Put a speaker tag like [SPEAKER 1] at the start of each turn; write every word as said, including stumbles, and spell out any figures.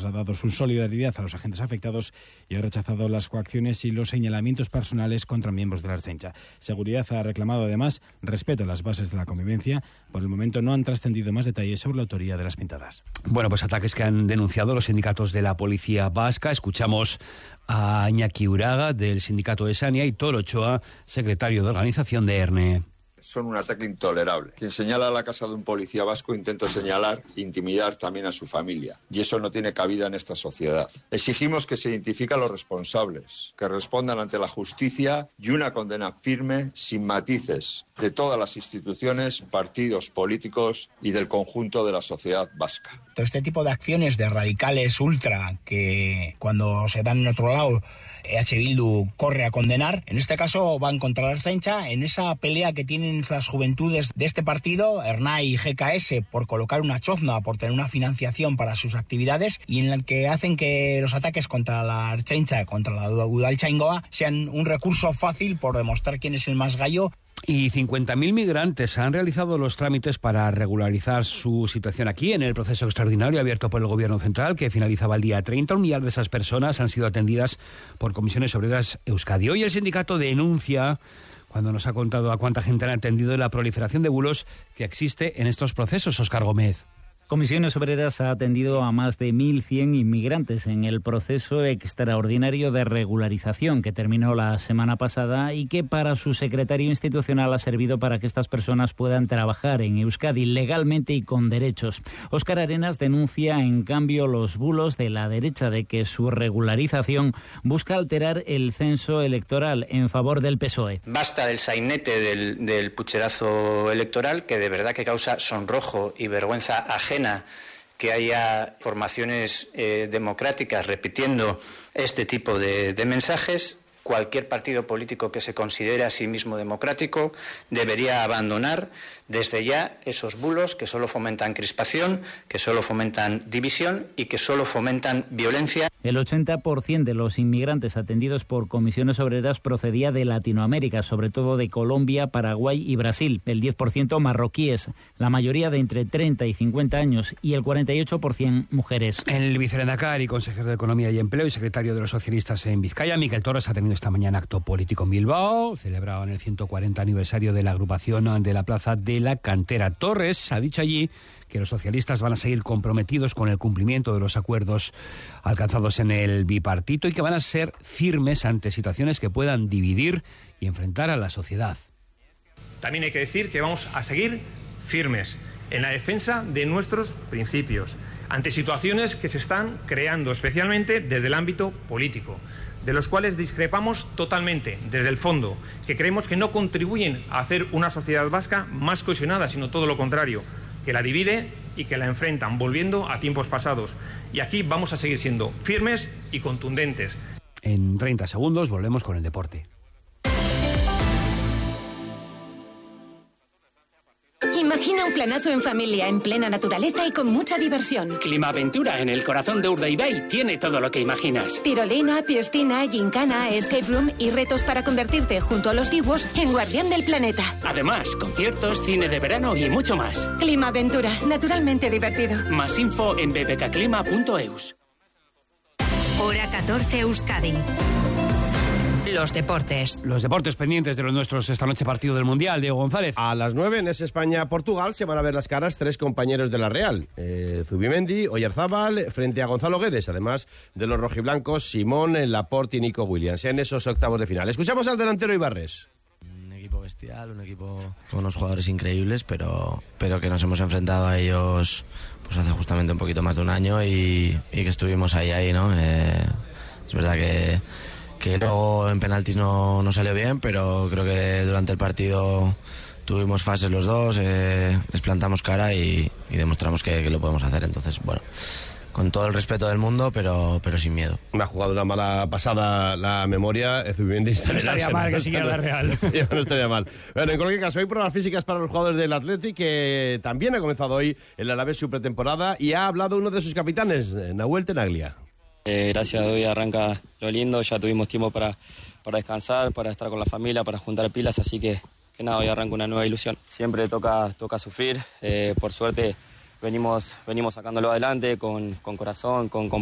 [SPEAKER 1] trasladado su solidaridad a los agentes afectados y ha rechazado las coacciones y los señalamientos personales contra miembros de la Ertzaintza. Seguridad ha reclamado además respeto a las bases de la convivencia. Por el momento no han trascendido más detalles sobre la autoría de las pintadas.
[SPEAKER 2] Bueno, pues ataques que han denunciado los sindicatos de la policía vasca. Escuchamos a Iñaki Uraga, del sindicato de Sania, y Toro Ochoa, secretario de organización de ERNE.
[SPEAKER 3] Son un ataque intolerable. Quien señala la casa de un policía vasco intenta señalar e intimidar también a su familia. Y eso no tiene cabida en esta sociedad. Exigimos que se identifiquen a los responsables, que respondan ante la justicia y una condena firme, sin matices, de todas las instituciones, partidos políticos y del conjunto de la sociedad vasca.
[SPEAKER 4] Todo este tipo de acciones de radicales ultra que cuando se dan en otro lado E H Bildu corre a condenar, en este caso van contra la Ertzaintza en esa pelea que tienen las juventudes de este partido, Ernai y G K S, por colocar una chozna, por tener una financiación para sus actividades, y en el que hacen que los ataques contra la Ertzaintza, contra la Udaltzaingoa, sean un recurso fácil por demostrar quién es el más gallo.
[SPEAKER 2] Y cincuenta mil migrantes han realizado los trámites para regularizar su situación aquí en el proceso extraordinario abierto por el Gobierno Central, que finalizaba el día treinta. Un millar de esas personas han sido atendidas por Comisiones Obreras Euskadi. Hoy el sindicato denuncia, cuando nos ha contado a cuánta gente han atendido, la proliferación de bulos que existe en estos procesos. Óscar Gómez.
[SPEAKER 5] Comisiones Obreras ha atendido a más de mil cien inmigrantes en el proceso extraordinario de regularización que terminó la semana pasada y que para su secretario institucional ha servido para que estas personas puedan trabajar en Euskadi legalmente y con derechos. Óscar Arenas denuncia, en cambio, los bulos de la derecha de que su regularización busca alterar el censo electoral en favor del P S O E.
[SPEAKER 6] Basta del sainete del, del pucherazo electoral, que de verdad que causa sonrojo y vergüenza ajena que haya formaciones eh, democráticas repitiendo este tipo de, de mensajes. Cualquier partido político que se considere a sí mismo democrático debería abandonar desde ya esos bulos que solo fomentan crispación, que solo fomentan división y que solo fomentan violencia.
[SPEAKER 5] El ochenta por ciento de los inmigrantes atendidos por Comisiones Obreras procedía de Latinoamérica, sobre todo de Colombia, Paraguay y Brasil. El diez por ciento marroquíes, la mayoría de entre treinta y cincuenta años, y el cuarenta y ocho por ciento mujeres.
[SPEAKER 2] El vicelehendakari, consejero de Economía y Empleo y secretario de los socialistas en Vizcaya, Miquel Torres, ha tenido esta mañana acto político en Bilbao, celebrado en el ciento cuarenta aniversario de la agrupación de la Plaza de la Cantera. Torres ha dicho allí que los socialistas van a seguir comprometidos con el cumplimiento de los acuerdos alcanzados en el bipartito y que van a ser firmes ante situaciones que puedan dividir y enfrentar a la sociedad.
[SPEAKER 7] También hay que decir que vamos a seguir firmes en la defensa de nuestros principios ante situaciones que se están creando, especialmente desde el ámbito político, de los cuales discrepamos totalmente desde el fondo, que creemos que no contribuyen a hacer una sociedad vasca más cohesionada, sino todo lo contrario, que la divide y que la enfrentan, volviendo a tiempos pasados. Y aquí vamos a seguir siendo firmes y contundentes.
[SPEAKER 2] En treinta segundos volvemos con el deporte.
[SPEAKER 8] Imagina un planazo en familia, en plena naturaleza y con mucha diversión.
[SPEAKER 9] Climaventura, en el corazón de Urdaibai, tiene todo lo que imaginas.
[SPEAKER 8] Tirolina, piscina, gincana, escape room y retos para convertirte, junto a los dibuos, en guardián del planeta.
[SPEAKER 9] Además, conciertos, cine de verano y mucho más.
[SPEAKER 8] Climaventura, naturalmente divertido.
[SPEAKER 9] Más info en b b k clima punto e u s.
[SPEAKER 10] Hora catorce Euskadi. Los deportes.
[SPEAKER 2] Los deportes pendientes de los nuestros esta noche, partido del Mundial. Diego González.
[SPEAKER 11] A las nueve en ese España-Portugal se van a ver las caras tres compañeros de la Real. Eh, Zubimendi, Oyarzábal, frente a Gonzalo Guedes, además de los rojiblancos Simón, Laporte y Nico Williams en esos octavos de final. Escuchamos al delantero Ibarres.
[SPEAKER 12] Un equipo bestial, un equipo con unos jugadores increíbles, pero, pero que nos hemos enfrentado a ellos pues hace justamente un poquito más de un año y, y que estuvimos ahí, ahí, ¿no? Eh, es verdad que que luego en penaltis no, no salió bien, pero creo que durante el partido tuvimos fases los dos, eh, les plantamos cara y, y demostramos que, que lo podemos hacer. Entonces, bueno, con todo el respeto del mundo, pero, pero sin miedo.
[SPEAKER 11] Me ha jugado una mala pasada la memoria. Zubimendi
[SPEAKER 2] no estaría mal que siguiera la Real.
[SPEAKER 11] No estaría mal. Bueno, en cualquier caso, hay pruebas físicas para los jugadores del Athletic, que también ha comenzado hoy el Alavés su pretemporada, y ha hablado uno de sus capitanes, Nahuel Tenaglia.
[SPEAKER 13] Eh, gracias a Dios arranca lo lindo, ya tuvimos tiempo para, para descansar, para estar con la familia, para juntar pilas, así que, que nada, hoy arranca una nueva ilusión. Siempre toca, toca sufrir, eh, por suerte venimos, venimos sacándolo adelante con, con corazón, con, con